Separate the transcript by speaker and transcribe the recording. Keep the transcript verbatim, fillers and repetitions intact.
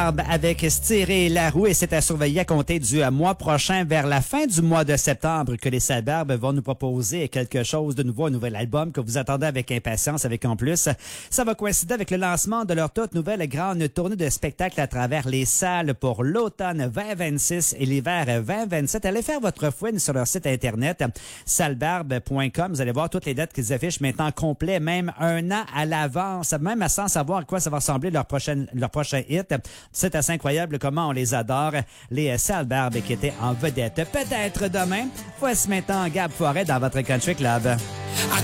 Speaker 1: Barbe avec Stiré la roue et c'est à surveiller à compter du mois prochain vers la fin du mois de septembre que les Sale Barbe vont nous proposer quelque chose de nouveau, un nouvel album que vous attendez avec impatience, avec en plus, ça va coïncider avec le lancement de leur toute nouvelle grande tournée de spectacles à travers les salles pour l'automne vingt vingt-six et l'hiver vingt vingt-sept. Allez faire votre fouine sur leur site internet sale barbe point com. Vous allez voir toutes les dates qu'ils affichent maintenant complet, même un an à l'avance, même sans savoir à quoi ça va ressembler leur prochaine, leur prochain hit. C'est assez incroyable comment on les adore. Les Sale Barbe qui étaient en vedette. Peut-être demain. Voici maintenant Gab Forêt dans votre Country Club.